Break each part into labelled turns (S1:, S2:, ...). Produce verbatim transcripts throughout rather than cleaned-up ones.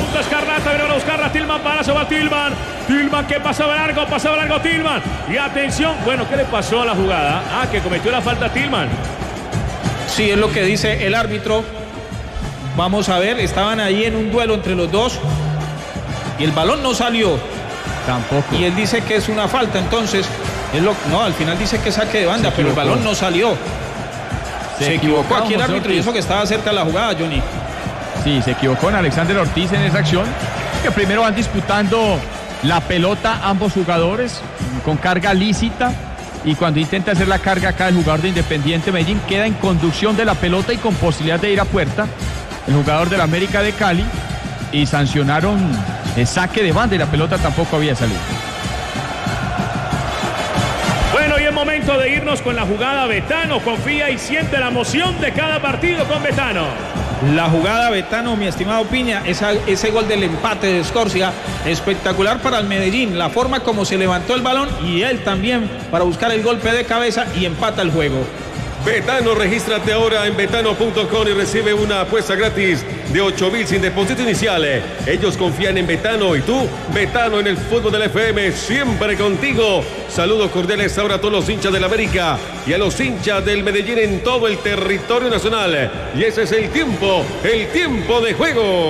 S1: punto Escarlata, viene a buscarla Tillman, Palacio va Tillman. Tillman que pasaba largo, pasaba largo Tillman. Y atención, bueno, ¿qué le pasó a la jugada? Ah, que cometió la falta Tillman.
S2: Sí, es lo que dice el árbitro. Vamos a ver, estaban ahí en un duelo entre los dos. Y el balón no salió.
S3: Tampoco.
S2: Y él dice que es una falta, entonces... Es lo, no, al final dice que saque de banda, pero el balón no salió. Se, se equivocó aquí el árbitro y eso que estaba cerca de la jugada, Johnny.
S3: Sí, se equivocó en Alexander Ortiz en esa acción. Que primero van disputando la pelota ambos jugadores con carga lícita. Y cuando intenta hacer la carga acá el jugador de Independiente Medellín queda en conducción de la pelota y con posibilidad de ir a puerta. El jugador del América de Cali. Y sancionaron el saque de banda y la pelota tampoco había salido.
S1: Bueno, y es momento de irnos con la jugada. Betano confía y siente la emoción de cada partido con Betano.
S2: La jugada Betano, mi estimado Piña, esa, ese gol del empate de Escorcia, espectacular para el Medellín, la forma como se levantó el balón y él también para buscar el golpe de cabeza y empata el juego.
S4: Betano, regístrate ahora en betano punto com y recibe una apuesta gratis de ocho mil sin depósito inicial. Ellos confían en Betano y tú, Betano en el fútbol del F M, siempre contigo. Saludos cordiales ahora a todos los hinchas del América y a los hinchas del Medellín en todo el territorio nacional. Y ese es el tiempo, el tiempo de juego.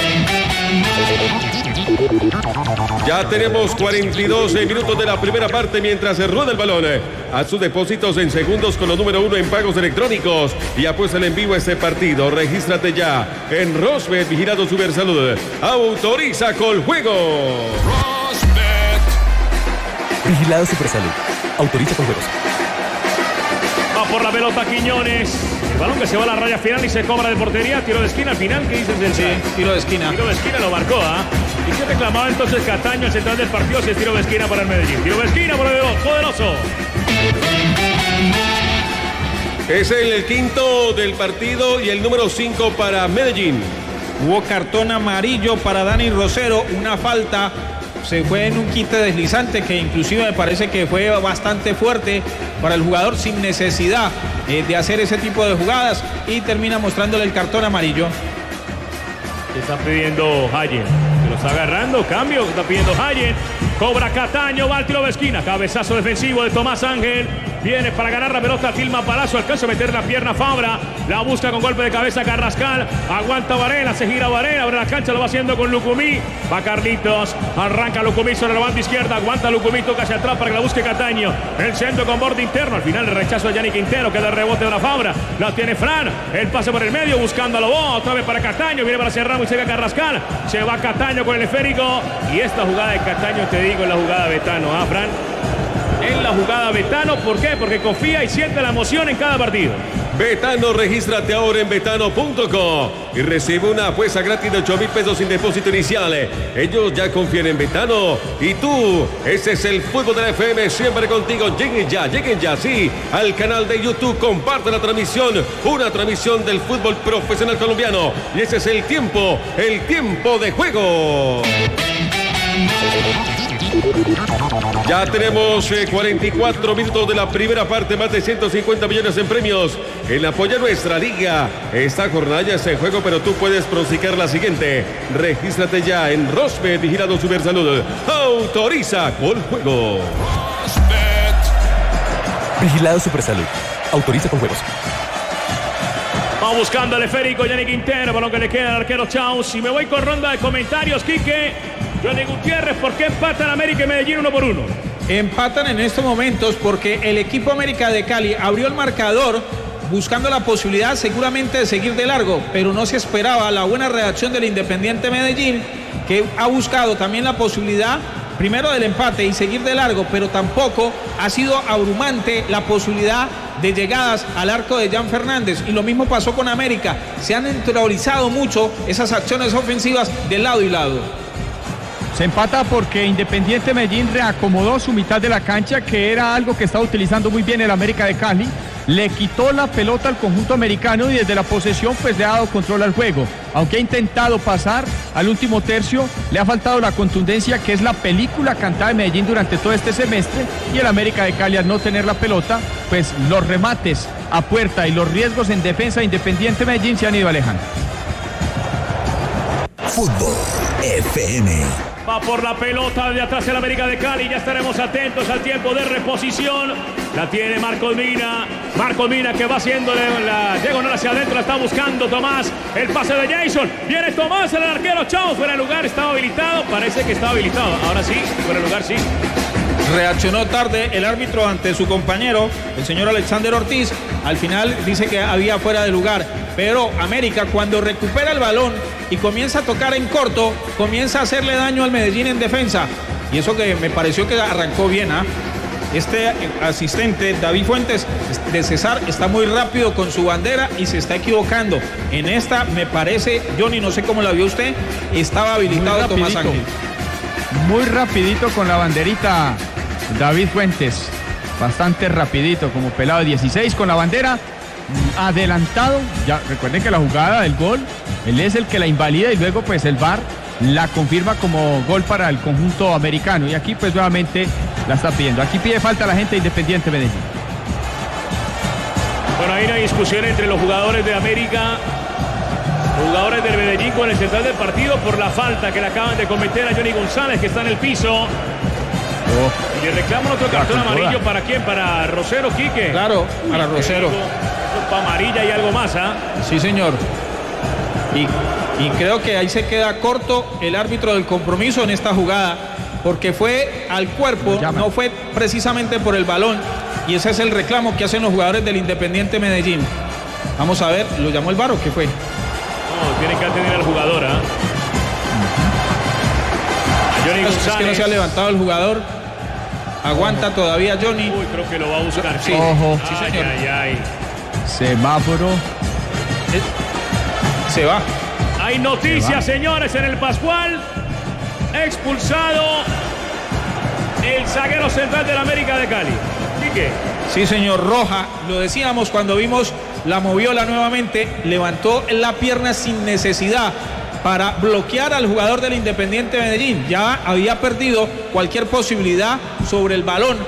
S4: Ya tenemos cuarenta y dos minutos de la primera parte mientras se rueda el balón. A sus depósitos en segundos con los número uno en pagos electrónicos y apuesta en vivo este partido. Regístrate ya en Rosbet, vigilado Supersalud. Autoriza con juego.
S5: Rosbet. Vigilado Supersalud. Autoriza con juegos.
S1: Va por la pelota Quiñones. El balón que se va a la raya final y se cobra de portería. Tiro de esquina al final. ¿Qué dices del
S2: sí, tiro de esquina?
S1: Tiro de esquina lo marcó, ¿ah? ¿eh? ¿Y qué reclamaba entonces Cataño, el central del partido? Si es tiro de esquina para el Medellín. Tiro de esquina por el poderoso.
S4: Es el quinto del partido y el número cinco para Medellín.
S2: Hubo cartón amarillo para Dani Rosero, una falta. Se fue en un quite deslizante que inclusive me parece que fue bastante fuerte para el jugador sin necesidad eh, de hacer ese tipo de jugadas y termina mostrándole el cartón amarillo.
S1: ¿Qué está pidiendo Hayen? Se lo está agarrando, cambio, está pidiendo Hayen. Cobra Cataño, va al tiro de esquina, cabezazo defensivo de Tomás Ángel. Viene para ganar la pelota Tillman Palacio, alcanza a meter la pierna Fabra, la busca con golpe de cabeza Carrascal, aguanta Varela, se gira Varela, abre la cancha, lo va haciendo con Lucumí, va Carlitos, arranca Lucumí sobre la banda izquierda, aguanta Lucumí, toca hacia atrás para que la busque Cataño, el centro con borde interno, al final el rechazo de Yannick Quintero, queda el rebote de la Fabra, la tiene Fran, el pase por el medio, buscando a Lobo, otra vez para Cataño, viene para cerrar muy cerca Carrascal, se va Cataño con el esférico, y esta jugada de Cataño, te digo, es la jugada de Betano, ¿ah, Fran? En la jugada Betano, ¿por qué? Porque confía y siente la emoción en cada partido.
S4: Betano, regístrate ahora en betano punto com y recibe una apuesta gratis de ocho mil pesos sin depósito inicial. Ellos ya confían en Betano y tú, ese es el fútbol de la F M, siempre contigo. Lleguen ya, lleguen ya, sí, al canal de YouTube, comparte la transmisión, una transmisión del fútbol profesional colombiano. Y ese es el tiempo, el tiempo de juego. Ya tenemos eh, cuarenta y cuatro minutos de la primera parte, más de ciento cincuenta millones en premios en apoyo a nuestra liga. Esta jornada ya está en juego, pero tú puedes pronosticar la siguiente. Regístrate ya en Rosbet, vigilado Supersalud. Autoriza con juego.
S5: Rosbet. Vigilado Supersalud. Autoriza con juegos.
S1: Va buscando el esférico Yannick Quintero, balón que le queda al arquero Chaus. Y me voy con ronda de comentarios, Quique. Johnny Gutiérrez, ¿por qué empatan América y Medellín uno por uno?
S2: Empatan en estos momentos porque el equipo América de Cali abrió el marcador buscando la posibilidad seguramente de seguir de largo, pero no se esperaba la buena reacción del Independiente Medellín, que ha buscado también la posibilidad primero del empate y seguir de largo, pero tampoco ha sido abrumante la posibilidad de llegadas al arco de Jan Fernández, y lo mismo pasó con América. Se han neutralizado mucho esas acciones ofensivas de lado y lado.
S3: Se empata porque Independiente Medellín reacomodó su mitad de la cancha, que era algo que estaba utilizando muy bien el América de Cali. Le quitó la pelota al conjunto americano y desde la posesión pues le ha dado control al juego. Aunque ha intentado pasar al último tercio, le ha faltado la contundencia que es la película cantada de Medellín durante todo este semestre, y el América de Cali, al no tener la pelota, pues los remates a puerta y los riesgos en defensa de Independiente Medellín se han ido alejando.
S6: Fútbol F M.
S1: Va por la pelota de atrás el América de Cali. Ya estaremos atentos al tiempo de reposición. La tiene Marcos Mina. Marcos Mina que va haciendo la diagonal hacia adentro. La está buscando Tomás. El pase de Jason. Viene Tomás, el arquero. Chao, fuera de lugar. Estaba habilitado. Parece que estaba habilitado. Ahora sí, fuera de lugar, sí.
S2: Reaccionó tarde el árbitro ante su compañero, el señor Alexander Ortiz. Al final dice que había fuera de lugar. Pero América, cuando recupera el balón y comienza a tocar en corto, comienza a hacerle daño al Medellín en defensa. Y eso que me pareció que arrancó bien, ¿ah? ¿eh? Este asistente, David Fuentes, de Cesar, está muy rápido con su bandera y se está equivocando. En esta, me parece, Johnny, no sé cómo la vio usted, estaba habilitado Tomás Ángel.
S3: Muy rapidito con la banderita David Fuentes. Bastante rapidito, como pelado de dieciséis con la bandera. Adelantado, ya recuerden que la jugada del gol, él es el que la invalida y luego pues el V A R la confirma como gol para el conjunto americano y aquí pues nuevamente la está pidiendo. Aquí pide falta la gente de Independiente Medellín.
S1: Bueno, hay una discusión entre los jugadores de América, jugadores del Medellín con el central del partido por la falta que le acaban de cometer a Johnny González, que está en el piso. Oh. Y le reclaman otro cartón amarillo. ¿Para quién? ¿Para Rosero, Quique?
S2: Claro, para Rosero.
S1: Para amarilla y algo más, ¿ah? ¿eh?
S2: Sí, señor. Y, y creo que ahí se queda corto el árbitro del compromiso en esta jugada, porque fue al cuerpo, no fue precisamente por el balón. Y ese es el reclamo que hacen los jugadores del Independiente Medellín. Vamos a ver, ¿lo llamó el V A R o qué fue?
S1: No, tienen que atender al jugador, ¿ah? ¿eh? Johnny González.
S2: Es que no se ha levantado el jugador. Aguanta todavía Johnny.
S1: Uy, creo que lo va a buscar.
S2: Sí,
S3: ojo.
S2: Sí,
S1: ay,
S2: señor.
S1: ay, ay.
S3: Semáforo.
S2: Se va.
S1: Hay noticias, señores, en el Pascual. Expulsado el zaguero central del América de Cali. Quique.
S2: Sí, señor, roja. Lo decíamos cuando vimos la moviola nuevamente. Levantó la pierna sin necesidad para bloquear al jugador del Independiente Medellín. Ya había perdido cualquier posibilidad sobre el balón.